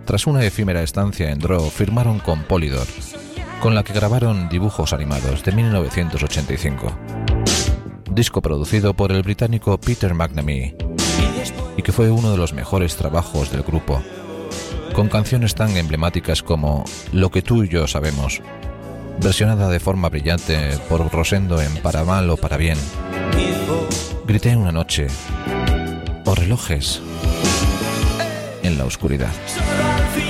Tras una efímera estancia en Draw, firmaron con Polydor, con la que grabaron Dibujos Animados de 1985. Disco producido por el británico Peter McNamee y que fue uno de los mejores trabajos del grupo, con canciones tan emblemáticas como Lo que tú y yo sabemos, versionada de forma brillante por Rosendo en Para mal o para bien, Grité una noche, o Relojes en la oscuridad.